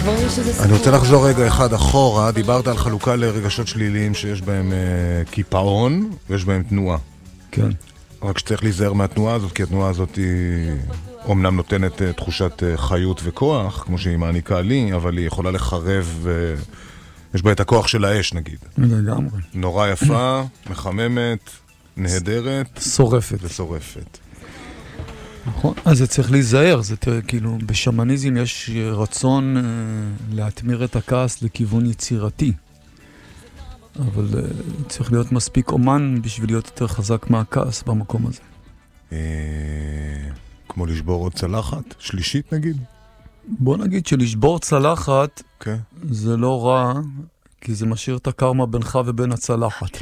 דברים שזה סיפור. אני רוצה לחזור רגע אחד אחורה. דיברת על חלוקה לרגשות שליליים שיש בהם קיפאון ויש בהם תנועה. כן. רק שצריך להיזהר מהתנועה הזאת, כי התנועה הזאת היא אומנם נותנת תחושת חיות וכוח, כמו שהיא מעניקה לי, אבל היא יכולה לחרב, יש בה את הכוח של האש נגיד. לגמרי. נורא יפה, מחממת, נהדרת. שורפת. ושורפת. נכון, אז זה צריך להיזהר, זה כאילו, בשמניזם יש רצון להתמיר את הכעס לכיוון יצירתי, אבל צריך להיות מספיק אומן בשביל להיות יותר חזק מהכעס במקום הזה. כמו לשבור עוד צלחת, שלישית נגיד? בוא נגיד שלשבור צלחת זה לא רע, כי זה משאיר את הקרמה בינך ובין הצלחת.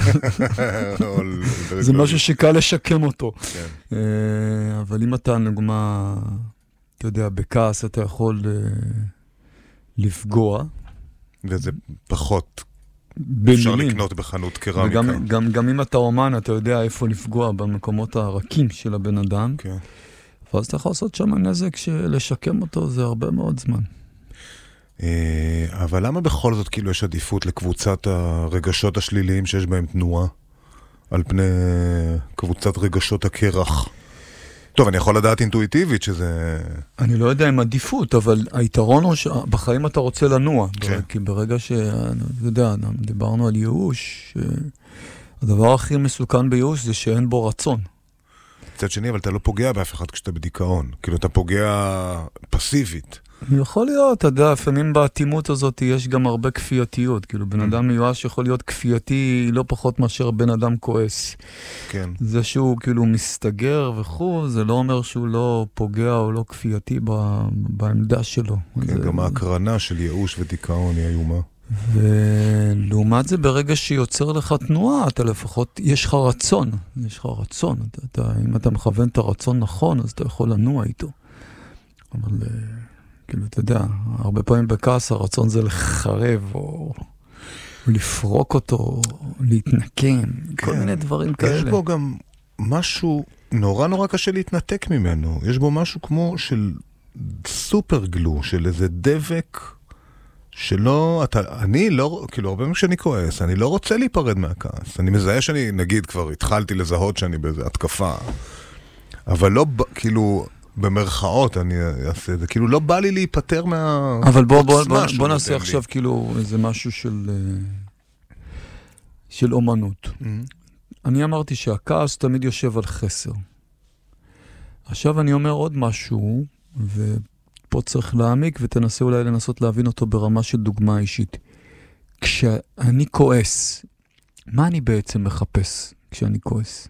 זה משהו שקל לשקם אותו. אבל אם אתה נגמה, אתה יודע, בכעס אתה יכול לפגוע. וזה פחות אפשר לקנות בחנות קרמיקה. גם אם אתה אומן, אתה יודע איפה לפגוע במקומות הרכים של הבן אדם. ואז אתה יכול לעשות שם נזק שלשקם אותו זה הרבה מאוד זמן. אבל למה בכל זאת כאילו יש עדיפות לקבוצת הרגשות השליליים שיש בהם תנועה על פני קבוצת רגשות הקרח? טוב, אני יכול לדעת אינטואיטיבית שזה... אני לא יודע אם עדיפות, אבל היתרון הוא שבחיים אתה רוצה לנוע. כי ברגע דיברנו על ייאוש, הדבר הכי מסוכן בייאוש זה שאין בו רצון. מצד שני, אבל אתה לא פוגע באף אחד כשאתה בדיכאון. כאילו אתה פוגע פסיבית. יכול להיות, אתה יודע, לפעמים באטימות הזאת יש גם הרבה כפייתיות. כאילו, בן אדם מיואש יכול להיות כפייתי לא פחות מאשר בן אדם כועס. כן. זה שהוא כאילו מסתגר וכו', זה לא אומר שהוא לא פוגע או לא כפייתי בעמדה שלו. כן, גם ההקרנה של ייאוש ודיכאון היא איומה. ולעומת זה, ברגע שיוצר לך תנועה, אתה לפחות, יש לך רצון. יש לך רצון. אם אתה מכוון את הרצון נכון, אז אתה יכול לנוע איתו. אבל... כאילו, אתה יודע, הרבה פעמים בכעס הרצון זה לחרב, או לפרוק אותו, או להתנקם, כל מיני דברים כאלה. יש בו גם משהו נורא נורא קשה להתנתק ממנו. יש בו משהו כמו של סופר גלו, של איזה דבק, שלא, אני לא, כאילו, הרבה פעמים כשאני כועס, אני לא רוצה להיפרד מהכעס. אני מזהה שאני, נגיד, כבר התחלתי לזהות שאני באיזו התקפה, אבל לא, כאילו... במרכאות אני אעשה את זה, כאילו לא בא לי להיפטר אבל בוא נעשה עכשיו כאילו איזה משהו של אומנות. אני אמרתי שהכעס תמיד יושב על חסר. עכשיו אני אומר עוד משהו, ופה צריך להעמיק ותנסה אולי לנסות להבין אותו ברמה של דוגמה אישית. כשאני כועס, מה אני בעצם מחפש כשאני כועס?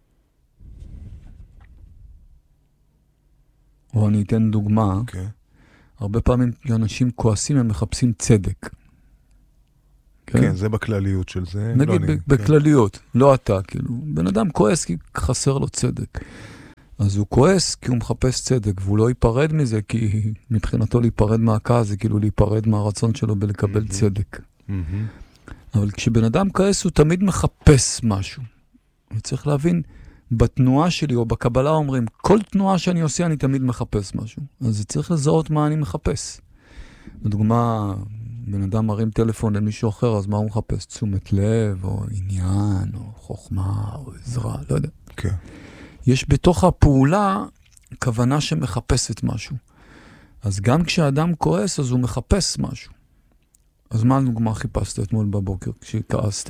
או אני אתן דוגמה, הרבה פעמים אנשים כועסים, הם מחפשים צדק. כן, זה בכלליות של זה. נגיד בכלליות, לא אתה, כאילו. בן אדם כועס כי חסר לו צדק. אז הוא כועס כי הוא מחפש צדק, והוא לא ייפרד מזה, כי מבחינתו להיפרד מהכעס, זה כאילו להיפרד מהרצון שלו בלקבל צדק. אבל כשבן אדם כועס, הוא תמיד מחפש משהו. הוא צריך להבין, בתנועה שלי או בקבלה אומרים, כל תנועה שאני עושה אני תמיד מחפש משהו. אז זה צריך לזהות מה אני מחפש. לדוגמה, בן אדם מרים טלפון למישהו אחר, אז מה הוא מחפש? תשומת לב, או עניין, או חוכמה, או עזרה, לא יודע. כן. יש בתוך הפעולה כוונה שמחפשת משהו. אז גם כשאדם כועס, אז הוא מחפש משהו. אז מה לדוגמה חיפשת אתמול בבוקר כשכעסת?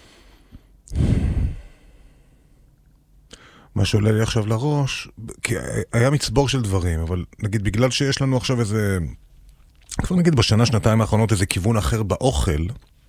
מה שעולה לי עכשיו לראש, כי היה מצבור של דברים, אבל נגיד בגלל שיש לנו עכשיו איזה, כבר נגיד בשנה, שנתיים האחרונות, איזה כיוון אחר באוכל,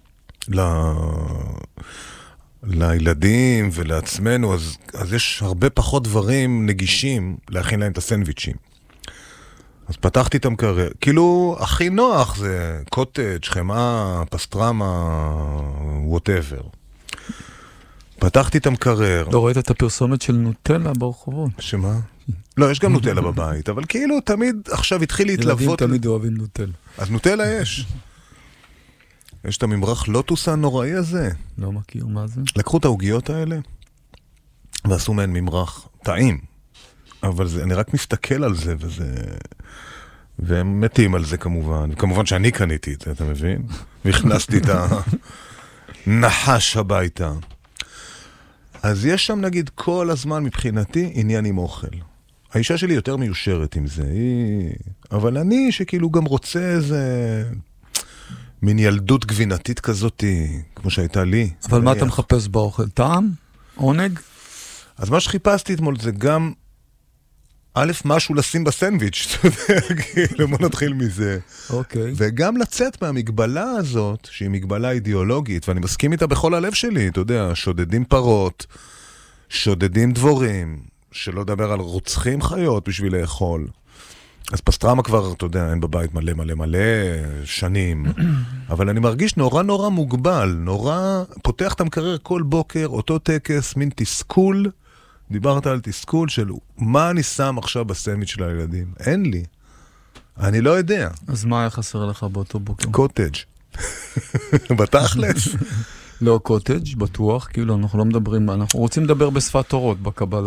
לילדים ולעצמנו, אז יש הרבה פחות דברים נגישים להכין להם את הסנדוויצ'ים. אז פתחתי את המקרר, כאילו הכי נוח זה קוטג', חמאה, פסטרמה, whatever. פתחתי את המקרר. לא ראית את הפרסומת של נוטלה ברחובות? שמה? לא, יש גם נוטלה בבית, אבל כאילו תמיד עכשיו התחיל להתלוות. ילדים תמיד אוהבים נוטלה. אז נוטלה יש. יש את הממרח לוטוס הנוראי הזה. לא מכיר, מה זה? לקחו את העוגיות האלה, ועשו מהן ממרח טעים. אבל זה, אני רק מסתכל על זה, וזה... והם מתים על זה כמובן. כמובן שאני קניתי את זה, אתה מבין? והכנסתי את הנחש הביתה. אז יש שם נגיד כל הזמן מבחינתי עניין עם אוכל. האישה שלי יותר מיושרת עם זה, אבל אני שכאילו גם רוצה איזה מין ילדות גבינתית כזאת, כמו שהייתה לי. אבל מה אתה מחפש באוכל? טעם? עונג? אז מה שחיפשתי אתמול זה גם א', משהו לשים בסנדוויץ', אתה יודע, כאילו, בוא נתחיל מזה. אוקיי. וגם לצאת מהמגבלה הזאת, שהיא מגבלה אידיאולוגית, ואני מסכים איתה בכל הלב שלי, אתה יודע, שודדים פרות, שודדים דבורים, שלא לדבר על רוצחים חיות בשביל לאכול. אז פסטרמה כבר, אתה יודע, אין בבית מלא מלא מלא שנים, אבל אני מרגיש נורא נורא מוגבל, נורא פותח את המקרר כל בוקר, אותו טקס, מין תסכול, דיברת על תסכול של מה אני שם עכשיו בסנדוויץ' של הילדים? אין לי. אני לא יודע. אז מה היה חסר לך באותו בוקר? קוטג'. בתכלס. לא קוטג', בטוח, כאילו אנחנו לא מדברים, אנחנו רוצים לדבר בשפת תורות בקבלה.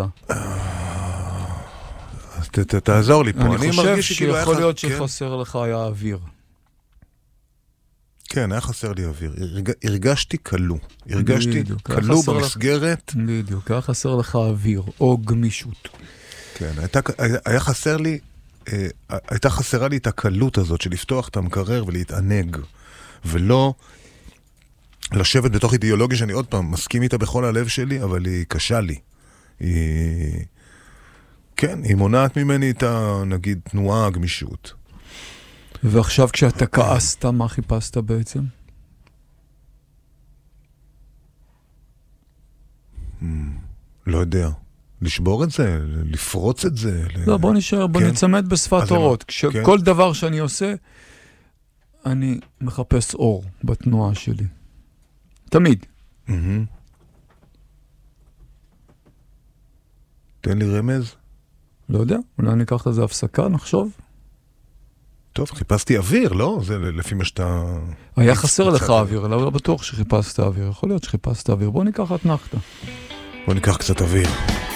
אז תעזור לי פה. אני חושב שיכול להיות שחסר לך היה אוויר. כן, היה חסר לי אוויר. הרגשתי קלו. הרגשתי קלו במסגרת. בדיוק, היה חסר לך אוויר, או גמישות. כן, היה חסר לי, הייתה חסרה לי את הקלות הזאת של לפתוח את המקרר ולהתענג, ולא לשבת בתוך אידיאולוגיה שאני עוד פעם מסכים איתה בכל הלב שלי, אבל היא קשה לי. כן, היא מונעת ממני את נגיד תנועה, גמישות. ועכשיו כשאתה כעסת, מה חיפשת בעצם? לא יודע. לשבור את זה, לפרוץ את זה. לא, בוא נשאר, בוא נצמד בשפת אורות. כל דבר שאני עושה, אני מחפש אור בתנועה שלי. תמיד. תן לי רמז. לא יודע, אולי ניקח לזה הפסקה, נחשוב. טוב, חיפשתי אוויר, לא? זה לפי מה שאתה... היה חסר לך אוויר, לא בטוח שחיפשת אוויר. יכול להיות שחיפשת אוויר. בוא ניקח אתנחתה. בוא ניקח קצת אוויר.